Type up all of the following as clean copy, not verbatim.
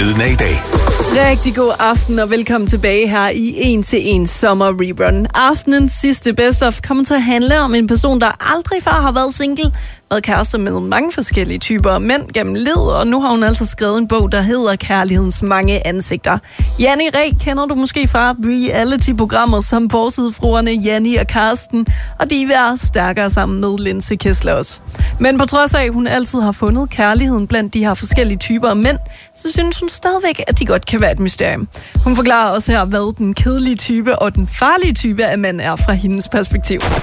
Lyden af i dag. Rigtig god aften og velkommen tilbage her i 1 til 1 Sommer Rerun. Aftenens sidste Best of kommer til at handle om en person, der aldrig før har været single, været kærester med mange forskellige typer af mænd gennem livet, og nu har hun altså skrevet en bog, der hedder Kærlighedens mange ansigter. Janni Ræ kender du måske fra reality-programmer som Forsidefruerne Janni og Karsten, og de er stærkere sammen med Linse Kessler også. Men på trods af, at hun altid har fundet kærligheden blandt de her forskellige typer af mænd, så synes hun stadigvæk, at de godt kan være et mysterium. Hun forklarer også her, hvad den kedelige type og den farlige type af mand er fra hendes perspektiv. 1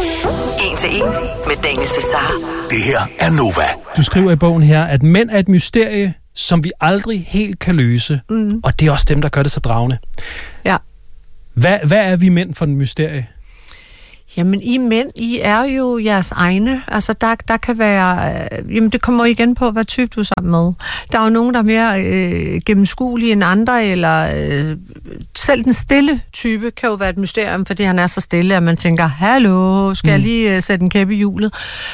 til 1 med Daniel Cesar. Det her er Nova. Du skriver i bogen her, at mænd er et mysterie, som vi aldrig helt kan løse. Og det er også dem, der gør det så dragende. Ja. Hvad er vi mænd for en mysterie? Jamen, I mænd, I er jo jeres egne. Altså, der kan være... jamen, det kommer igen på, hvad type du er sammen med. Der er jo nogen, der er mere gennemskuelige end andre, eller selv den stille type kan jo være et mysterium, fordi han er så stille, at man tænker, hallo, skal jeg lige sætte en kæppe i hjulet?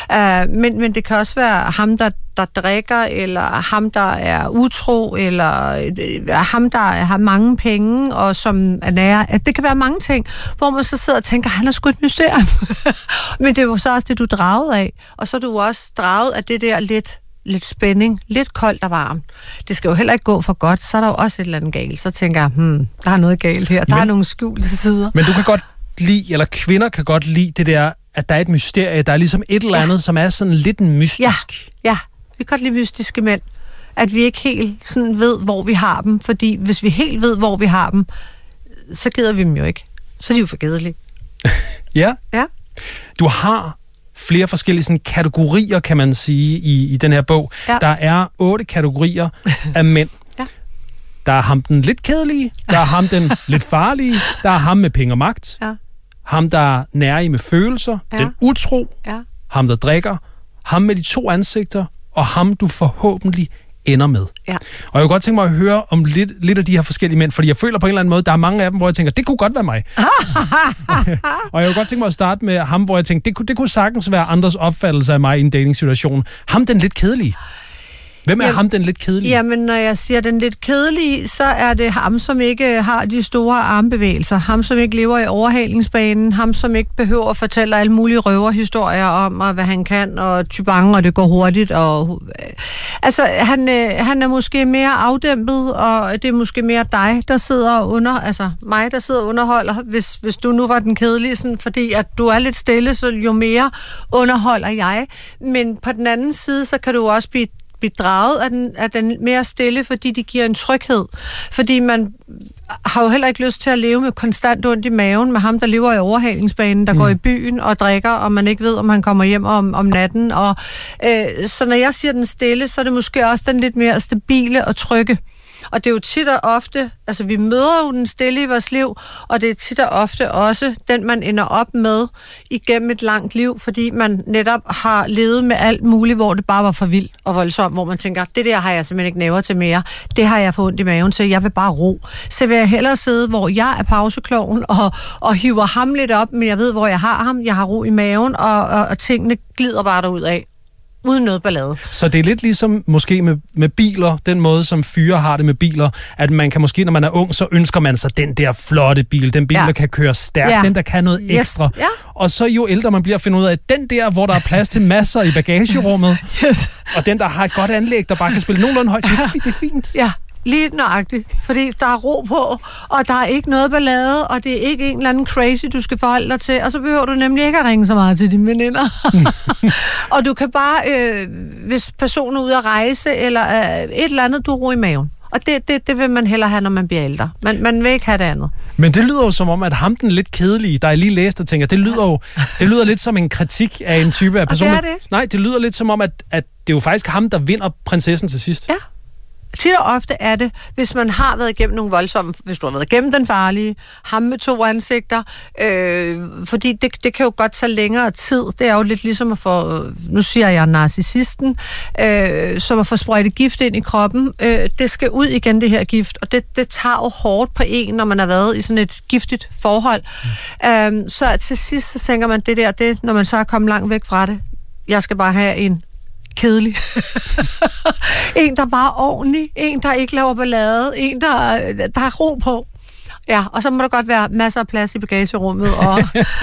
Men det kan også være ham, der drikker, eller ham, der er utro, eller ham, der har mange penge, og som er nære. Det kan være mange ting, hvor man så sidder og tænker, han er sgu et mysterium. Men det er jo så også det, du er draget af. Og så er du også draget af det der lidt spænding, lidt koldt og varmt. Det skal jo heller ikke gå for godt, så er der jo også et eller andet galt. Så tænker jeg, der er noget galt her. Der er nogle skjulte sider. Men du kan godt lide, eller kvinder kan godt lide det der, at der er et mysterie, der er ligesom et eller andet, som er sådan lidt mystisk. Ja. Vi kan godt lide mystiske mænd. At vi ikke helt sådan ved, hvor vi har dem. Fordi hvis vi helt ved, hvor vi har dem, så gider vi dem jo ikke. Så er de jo for kedelige. Ja. Ja. Du har flere forskellige sådan, kategorier, kan man sige, i den her bog. Ja. Der er 8 kategorier af mænd. Ja. Der er ham den lidt kedelige, der er ham den lidt farlige, der er ham med penge og magt, ham der er nærig med følelser, den utro, ham der drikker, ham med de 2 ansigter, og ham du forhåbentlig ender med. Ja. Og jeg kunne godt tænke mig at høre om lidt af de her forskellige mænd, fordi jeg føler på en eller anden måde, der er mange af dem, hvor jeg tænker, det kunne godt være mig. Og jeg kunne godt tænke mig at starte med ham, hvor jeg tænkte, det kunne sagtens være andres opfattelse af mig i en dating-situation. Ham den lidt kedelige. Hvem er ham den lidt kedelige? Jamen, når jeg siger den lidt kedelige, så er det ham, som ikke har de store armbevægelser. Ham, som ikke lever i overhalingsbanen. Ham, som ikke behøver at fortælle alle mulige røverhistorier om, og hvad han kan, og tybange, og det går hurtigt. Og, altså, han er måske mere afdæmpet, og det er måske mere dig, der sidder mig, der sidder og underholder. Hvis du nu var den kedelige, sådan, fordi at du er lidt stille, så jo mere underholder jeg. Men på den anden side, så kan du også blive draget af den mere stille, fordi de giver en tryghed. Fordi man har jo heller ikke lyst til at leve med konstant ondt i maven med ham, der lever i overhalingsbanen, der går i byen og drikker, og man ikke ved, om han kommer hjem om natten. Og, så når jeg siger den stille, så er det måske også den lidt mere stabile og trygge. Og det er jo tit og ofte, altså vi møder jo den stille i vores liv, og det er tit og ofte også den, man ender op med igennem et langt liv, fordi man netop har levet med alt muligt, hvor det bare var for vildt og voldsomt, hvor man tænker, det der har jeg simpelthen ikke næver til mere, det har jeg fået ondt i maven til, jeg vil bare ro. Så vil jeg hellere sidde, hvor jeg er pausekloven og hiver ham lidt op, men jeg ved, hvor jeg har ham, jeg har ro i maven, og tingene glider bare derudad. Uden noget ballade. Så det er lidt ligesom måske med biler, den måde, som fyre har det med biler, at man kan måske, når man er ung, så ønsker man sig den der flotte bil, den bil, der kan køre stærkt, den, der kan noget ekstra. Ja. Og så jo ældre man bliver, finder ud af, den der, hvor der er plads til masser i bagagerummet, og den, der har et godt anlæg, der bare kan spille nogenlunde højt, det er fint. Ja. Lige nøjagtigt, fordi der er ro på, og der er ikke noget ballade, og det er ikke en eller anden crazy, du skal forholde dig til, og så behøver du nemlig ikke at ringe så meget til dine veninder. Og du kan bare, hvis personen er ude at rejse, eller et eller andet, du er ro i maven. Og det vil man hellere have, når man bliver ældre. Man vil ikke have det andet. Men det lyder jo som om, at ham den lidt kedelige, der jeg lige læste og tænker, det lyder lidt som en kritik af en type af person. Og det er det. Nej, det lyder lidt som om, at det er jo faktisk ham, der vinder prinsessen til sidst. Ja. Tit og ofte er det, hvis man har været igennem nogle voldsomme, hvis du har været igennem den farlige, ham med 2 ansigter, fordi det kan jo godt tage længere tid. Det er jo lidt ligesom at få, nu siger jeg narcissisten, som at få sprøjtet gift ind i kroppen. Det skal ud igen, det her gift, og det tager jo hårdt på en, når man har været i sådan et giftigt forhold. Så til sidst, så tænker man, det når man så er kommet langt væk fra det, jeg skal bare have en kedelig. En, der bare er ordentlig. En, der ikke laver ballade. En, der har ro på. Ja, og så må der godt være masser af plads i bagagerummet. Og,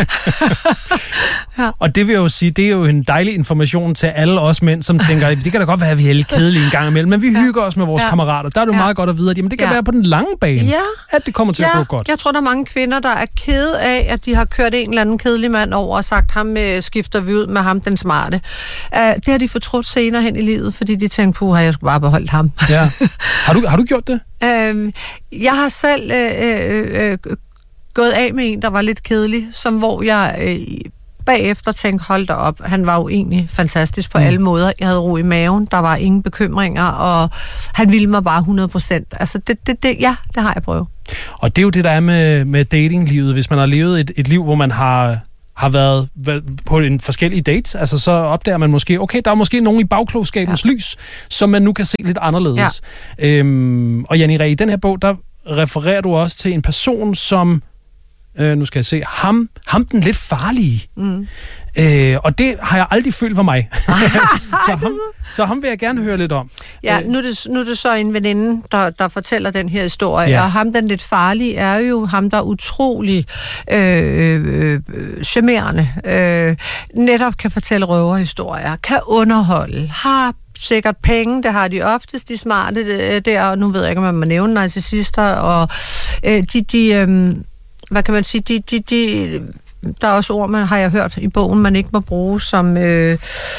ja. Og det vil jeg jo sige, det er jo en dejlig information til alle os mænd, som tænker, det kan da godt være, at vi er lidt kedelige en gang imellem, men vi hygger os med vores kammerater. Der er det jo meget godt at vide, at jamen, det kan være på den lange bane, at det kommer til at gå godt. Jeg tror, der er mange kvinder, der er kede af, at de har kørt en eller anden kedelig mand over og sagt, ham skifter vi ud med ham, den smarte. Det har de fortrudt senere hen i livet, fordi de tænkte, puha, jeg skulle bare beholde ham. Ja. Har du gjort det? Jeg har selv gået af med en, der var lidt kedelig, hvor jeg bagefter tænkte, hold da op, han var jo egentlig fantastisk på alle måder. Jeg havde ro i maven, der var ingen bekymringer, og han ville mig bare 100%. Altså, det har jeg prøvet. Og det er jo det, der er med datinglivet. Hvis man har levet et liv, hvor man har været på en forskellige dates, altså så opdager man måske, okay, der er måske nogen i bagklogskabens lys, som man nu kan se lidt anderledes. Ja. Og Janni Ræ, i den her bog, der refererer du også til en person, som, nu skal jeg se, ham den lidt farlige. Og det har jeg aldrig følt for mig. så ham vil jeg gerne høre lidt om. Ja, nu er det så en veninde, der fortæller den her historie, og ham den lidt farlige er jo ham, der er utrolig charmerende, netop kan fortælle røverhistorier, kan underholde, har sikkert penge, det har de oftest, de smarte der, og nu ved jeg ikke, om man må nævne narcissister, og hvad kan man sige, der er også ord, har jeg hørt i bogen, man ikke må bruge som... det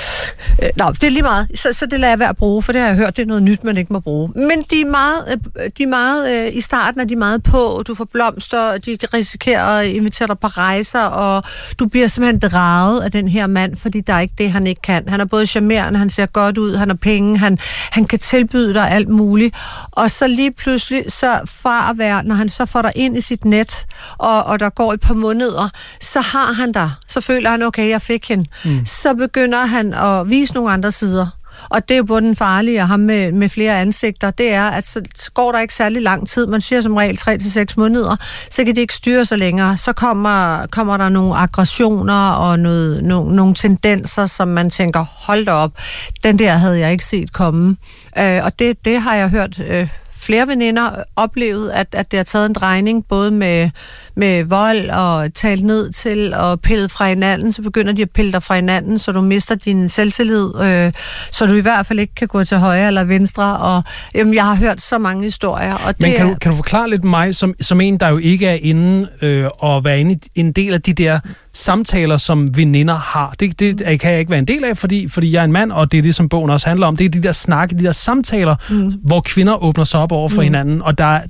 er lige meget. Så det lader jeg være at bruge, for det har jeg hørt, det er noget nyt, man ikke må bruge. Men de er meget i starten er de meget på, du får blomster, de risikerer at invitere dig på rejser, og du bliver simpelthen draget af den her mand, fordi der er ikke det, han ikke kan. Han er både charmerende, han ser godt ud, han har penge, han kan tilbyde dig alt muligt. Og så lige pludselig, så fra at være, når han så får dig ind i sit net, og der går et par måneder, så har han der. Så føler han, okay, jeg fik hende. Så begynder han at vise nogle andre sider. Og det er jo både den farlige, og ham med flere ansigter, det er, at så går der ikke særlig lang tid. Man siger som regel 3 til 6 måneder, så kan det ikke styre sig længere. Så kommer der nogle aggressioner og nogle tendenser, som man tænker, hold da op, den der havde jeg ikke set komme. Og det har jeg hørt flere veninder oplevet, at det har taget en drejning, både med vold og talt ned til og pillet fra hinanden, så begynder de at pille dig fra hinanden, så du mister din selvtillid, så du i hvert fald ikke kan gå til højre eller venstre, og jeg har hørt så mange historier. Og men kan du forklare lidt mig, som en, der jo ikke er inde og være inde i en del af de der samtaler, som veninder har. Det kan jeg ikke være en del af, fordi jeg er en mand, og det er det, som bogen også handler om. Det er de der snakke, de der samtaler, hvor kvinder åbner sig op over for hinanden, og der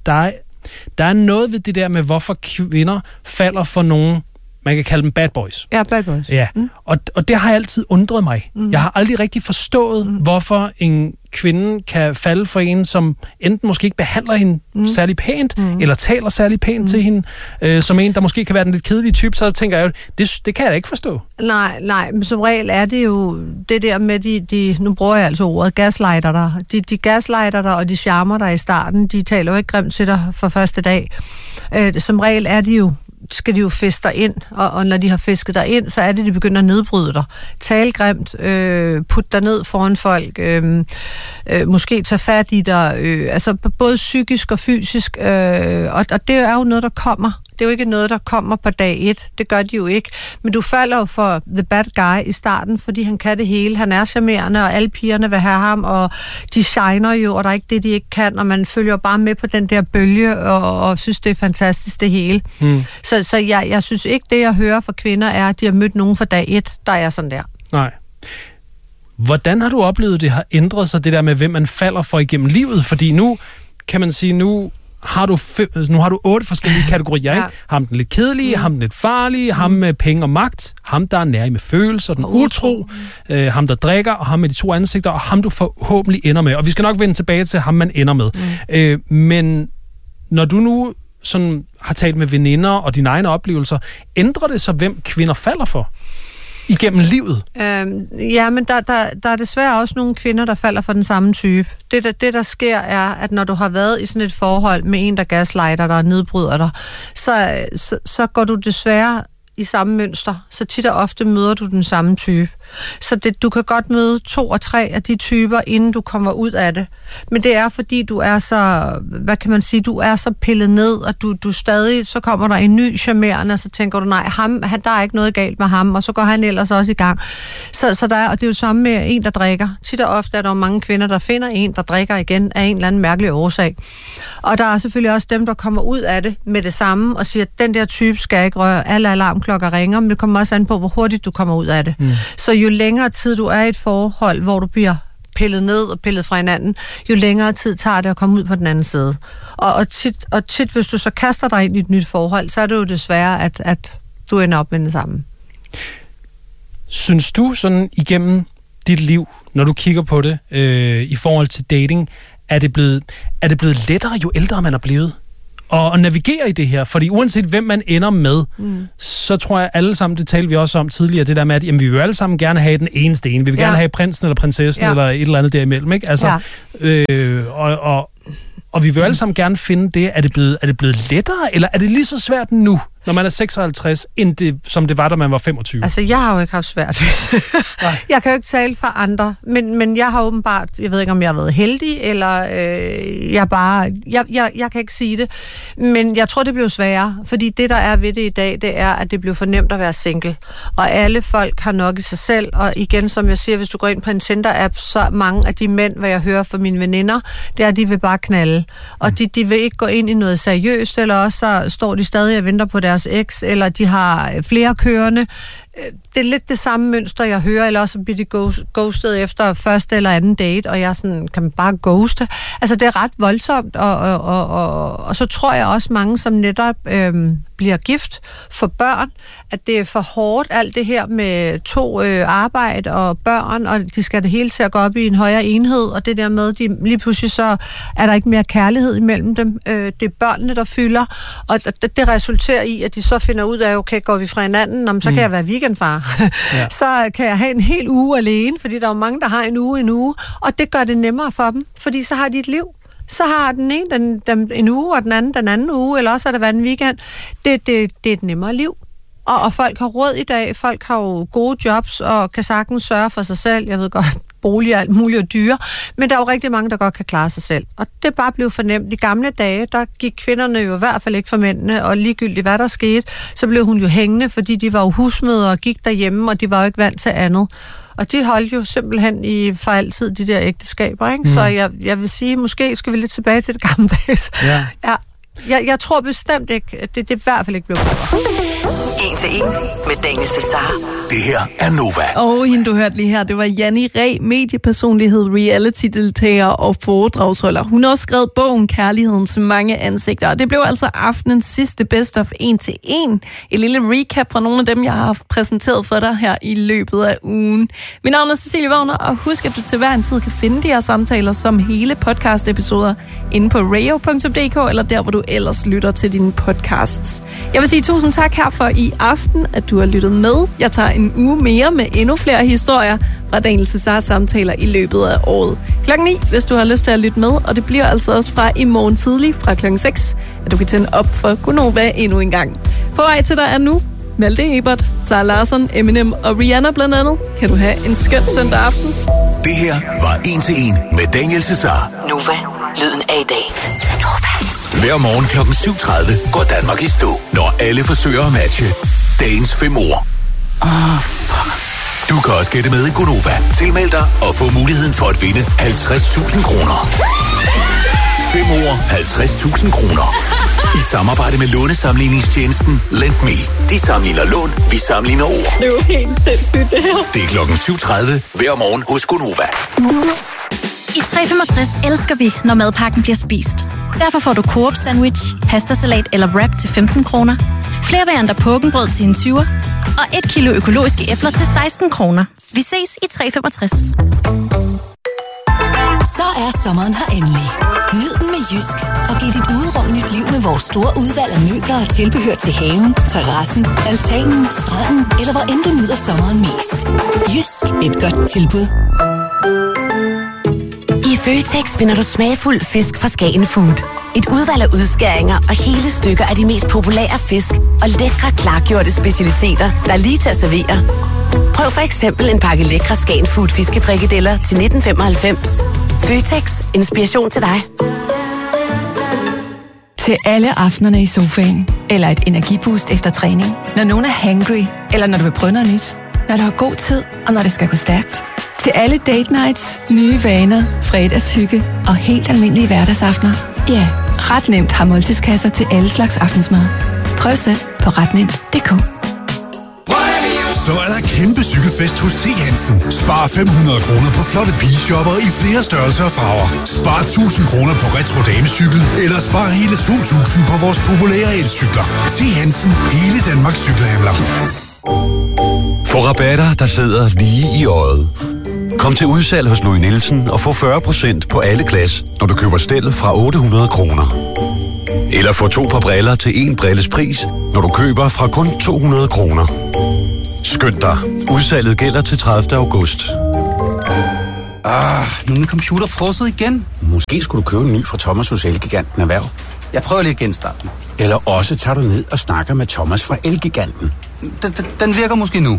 er noget ved det der med, hvorfor kvinder falder for nogen, man kan kalde dem bad boys. Ja, bad boys. Ja. Og det har altid undret mig. Jeg har aldrig rigtig forstået, hvorfor en kvinde kan falde for en, som enten måske ikke behandler hende særlig pænt, eller taler særlig pænt til hende, som en, der måske kan være den lidt kedelige type, så tænker jeg jo, det kan jeg da ikke forstå. Nej, men som regel er det jo det der med de nu bruger jeg altså ordet, gaslighter dig. De gaslighter dig, og de charmer dig i starten, de taler jo ikke grimt til dig for første dag. Som regel er de jo skal de jo fiske dig ind, og når de har fisket dig ind, så er det, de begynder at nedbryde dig. Tale grimt, putte dig ned foran folk, måske tage fat i dig, altså både psykisk og fysisk, og det er jo noget, der kommer. Det er jo ikke noget, der kommer på dag 1. Det gør de jo ikke. Men du falder jo for the bad guy i starten, fordi han kan det hele. Han er charmerende, og alle pigerne vil have ham, og de shiner jo, og der er ikke det, de ikke kan, og man følger bare med på den der bølge, og synes, det er fantastisk, det hele. Så jeg synes ikke, det jeg hører fra kvinder er, at de har mødt nogen fra dag 1, der er sådan der. Nej. Hvordan har du oplevet, det har ændret sig, det der med, hvem man falder for igennem livet? Fordi nu, kan man sige, nu har du 8 forskellige kategorier, ikke? Ham den lidt kedelige, ham den lidt farlige, ham med penge og magt, ham der er nær med følelser, den utro, ham der drikker, og ham med de 2 ansigter, og ham du forhåbentlig ender med. Og vi skal nok vende tilbage til ham, man ender med. Men når du nu sådan har talt med veninder og dine egne oplevelser, ændrer det så, hvem kvinder falder for igennem livet? Ja, men der er desværre også nogle kvinder, der falder for den samme type. Det der sker, er, at når du har været i sådan et forhold med en, der gaslighter dig og nedbryder dig, så går du desværre i samme mønster. Så tit og ofte møder du den samme type. Så du kan godt møde 2 og 3 af de typer, inden du kommer ud af det. Men det er, fordi du er så, hvad kan man sige, du er så pillet ned, og du stadig, så kommer der en ny charmerende, og så tænker du, nej, der er ikke noget galt med ham, og så går han ellers også i gang. Så der er, og det er jo samme med en, der drikker. Tit og ofte er der jo mange kvinder, der finder en, der drikker igen af en eller anden mærkelig årsag. Og der er selvfølgelig også dem, der kommer ud af det med det samme, og siger, at den der type skal ikke røre, alle alarmklokker ringer, men det kommer også an på, hvor hurtigt du kommer ud af det. Så jo længere tid du er i et forhold, hvor du bliver pillet ned og pillet fra hinanden, jo længere tid tager det at komme ud på den anden side. Og tit, hvis du så kaster dig ind i et nyt forhold, så er det jo desværre, at du ender op med det samme. Synes du sådan igennem dit liv, når du kigger på det, i forhold til dating, er det blevet lettere, jo ældre man er blevet? Og navigere i det her, fordi uanset hvem man ender med, så tror jeg alle sammen, det talte vi også om tidligere, det der med, at jamen, vi vil alle sammen gerne have den eneste ene. Vi vil gerne have prinsen eller prinsessen eller et eller andet derimellem, ikke? Altså, og vi vil alle sammen gerne finde det. Er det blevet lettere, eller er det lige så svært nu, når man er 56, som det var, da man var 25? Altså, jeg har jo ikke haft svært ved det. Jeg kan jo ikke tale for andre, men jeg har åbenbart, jeg ved ikke, om jeg har været heldig, eller jeg kan ikke sige det, men jeg tror, det bliver sværere, fordi det, der er ved det i dag, det er, at det bliver for nemt at være single. Og alle folk har nok i sig selv, og igen, som jeg siger, hvis du går ind på en Tinder-app, så mange af de mænd, hvad jeg hører fra mine veninder, det er, at de vil bare knalde. Og de vil ikke gå ind i noget seriøst, eller også så står de stadig og venter på deres eks, eller de har flere kørende. Det er lidt det samme mønster, jeg hører, eller også bliver de ghostet efter første eller anden date, og jeg sådan, kan man bare ghoste? Altså, det er ret voldsomt, og så tror jeg også mange, som netop bliver gift for børn, at det er for hårdt, alt det her med 2 arbejde og børn, og de skal det hele til at gå op i en højere enhed, og det der med, lige pludselig så er der ikke mere kærlighed imellem dem. Det er børnene, der fylder, og det resulterer i, at de så finder ud af, okay, går vi fra hinanden, så kan jeg være weekendfar. Så kan jeg have en hel uge alene, fordi der er jo mange, der har en uge, og det gør det nemmere for dem, fordi så har de et liv. Så har den ene en uge, og den anden uge, eller også er det været en weekend. Det er et nemmere liv. Og folk har råd i dag, folk har jo gode jobs, og kan sagtens sørge for sig selv. Jeg ved godt, boliger, alt muligt og dyre, men der er jo rigtig mange, der godt kan klare sig selv. Og det er bare blevet fornemt. I gamle dage, der gik kvinderne jo i hvert fald ikke for mændene, og ligegyldigt hvad der skete, så blev hun jo hængende, fordi de var jo husmødre og gik derhjemme, og de var jo ikke vant til andet. Og de holdt jo simpelthen for altid de der ægteskaber, ikke? Så jeg vil sige, måske skal vi lidt tilbage til det gamle dages. Ja. Jeg tror bestemt ikke, at det er i hvert fald ikke blevet bedre. 1 til 1 med Daniel Cesar. Det her er Nova. Og hende, du hørte lige her, det var Janni Reh, mediepersonlighed, reality-deltager og foredragsholder. Hun har også skrevet bogen Kærlighedens mange ansigter, og det blev altså aftenens sidste Best of 1 til 1. Et lille recap fra nogle af dem, jeg har præsenteret for dig her i løbet af ugen. Mit navn er Cecilie Wagner, og husk, at du til hver en tid kan finde de her samtaler som hele podcast-episoder inde på radio.dk, eller der, hvor du ellers lytter til dine podcasts. Jeg vil sige tusind tak her for i aften, at du har lyttet med. Jeg tager en uge mere med endnu flere historier fra Daniel Cesars samtaler i løbet af året. 9, hvis du har lyst til at lytte med, og det bliver altså også fra i morgen tidlig fra 6, at du kan tænde op for Gonova endnu en gang. På vej til dig er nu Malte Ebert, Zara Larsson, Eminem og Rihanna blandt andet. Kan du have en skøn søndag aften. Det her var 1 til 1 med Daniel Cesar. Nova, lyden af i dag. Nova. Hver morgen kl. 7:30 går Danmark i stå, når alle forsøger at matche dagens 5 ord. Fuck. Du kan også gætte med i Gonova. Tilmeld dig og få muligheden for at vinde 50.000 kroner. 5 ord, 50.000 kroner. I samarbejde med lånesamligningstjenesten LendMe. De sammenligner lån, vi sammenligner ord. Det er jo helt sindssygt, det her. Det er kl. 7:30 hver morgen hos Gonova. I 365 elsker vi, når madpakken bliver spist. Derfor får du Coop sandwich, pastasalat eller wrap til 15 kroner. Flere varianter pukkenbrød til en 20'er. Og 1 kilo økologiske æbler til 16 kroner. Vi ses i 365. Så er sommeren her endelig. Nyd den med Jysk og giv dit uderum nyt liv med vores store udvalg af møbler og tilbehør til haven, terrassen, altanen, stranden eller hvor end du nyder sommeren mest. Jysk, et godt tilbud. I Føtex finder du smagfuld fisk fra Skagen Food. Et udvalg af udskæringer og hele stykker af de mest populære fisk og lækre klargjorte specialiteter, der er lige til at servere. Prøv for eksempel en pakke lækre Skagen Food fiskefrikadeller til 1995. Føtex. Inspiration til dig. Til alle aftenerne i sofaen, eller et energiboost efter træning, når nogen er hangry, eller når du vil prøve noget nyt, når du har god tid, og når det skal gå stærkt. Til alle date nights, nye vaner, fredagshygge og helt almindelige hverdagsaftener. Ja, ret nemt har måltidskasser til alle slags aftensmad. Prøv selv på retnemt.dk. Så er der kæmpe cykelfest hos T. Hansen. Spar 500 kroner på flotte bilshopper i flere størrelser og farver. Spar 1000 kroner på retro damecykel, eller spar hele 2000 på vores populære elcykler. T. Hansen. Hele Danmarks cykelhandler. Få rabatter, der sidder lige i øjet. Kom til udsalg hos Louis Nielsen og få 40% på alle glas, når du køber stel fra 800 kroner. Eller få 2 par briller til 1 brilles pris, når du køber fra kun 200 kroner. Skynd dig. Udsalget gælder til 30. august. Nu er min computer frosset igen. Måske skulle du købe en ny fra Thomas hos Elgiganten Erhverv. Jeg prøver lige at genstarte den. Eller også tager du ned og snakker med Thomas fra Elgiganten. Den virker måske nu.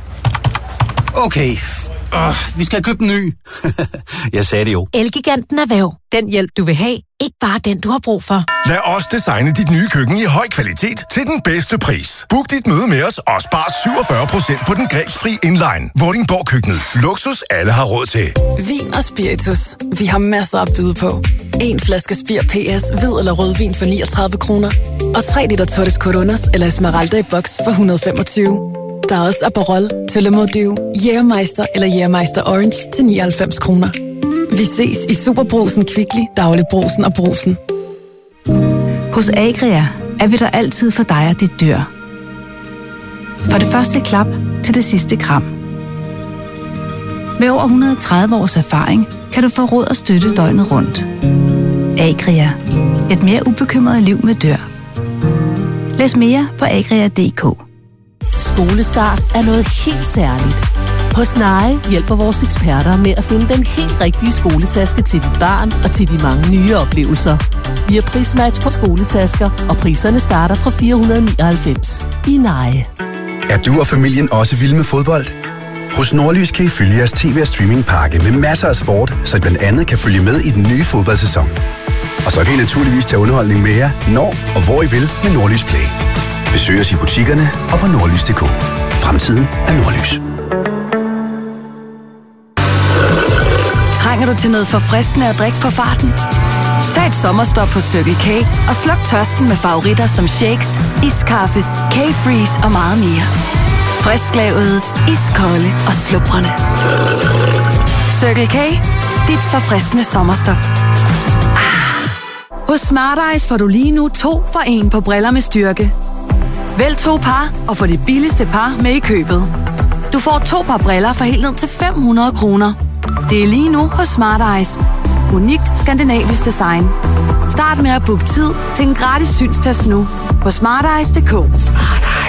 Okay. Vi skal købe en ny. Jeg sagde det jo. Elgiganten Erhverv. Den hjælp, du vil have. Ikke bare den, du har brug for. Lad os designe dit nye køkken i høj kvalitet til den bedste pris. Book dit møde med os og spar 47% på den grebsfri inline. Vordingborg Køkkenet. Luksus, alle har råd til. Vin og spiritus. Vi har masser at byde på. 1 flaske Spir PS, hvid eller rødvin for 39 kroner. Og 3 liter Torres Coronas eller Esmeralda i boks for 125. Der er også Aperol, Tullemordiv, Jægermeister eller Jægermeister Orange til 99 kroner. Vi ses i Superbrugsen, Kvickly, Dagligbrugsen og Brugsen. Hos Agria er vi der altid for dig og dit dyr. Fra det første klap til det sidste kram. Med over 130 års erfaring kan du få råd og støtte døgnet rundt. Agria. Et mere ubekymret liv med dyr. Læs mere på agria.dk. Skolestart er noget helt særligt. Hos Nike hjælper vores eksperter med at finde den helt rigtige skoletaske til dit barn og til de mange nye oplevelser. Vi har prismatch på skoletasker, og priserne starter fra 499 i Nike. Er du og familien også vilde med fodbold? Hos Nordlys kan I følge jeres tv- og streamingpakke med masser af sport, så I blandt andet kan følge med i den nye fodboldsæson. Og så kan I naturligvis tage underholdning med jer, når og hvor I vil med Nordlys Play. Besøg os i butikkerne og på nordlys.dk. Fremtiden er Nordlys. Trænger du til noget forfriskende at drikke på farten? Tag et sommerstop på Circle K og sluk tørsten med favoritter som shakes, iskaffe, K-Freeze og meget mere. Frisklavet, iskolde og slubrende. Circle K, dit forfriskende sommerstop. Hos Smart Eyes får du lige nu 2 for 1 på briller med styrke. Vælg 2 par og få det billigste par med i købet. Du får 2 par briller for helt ned til 500 kroner. Det er lige nu hos Smart Eyes. Unikt skandinavisk design. Start med at booke tid til en gratis synstest nu på smarteyes.dk.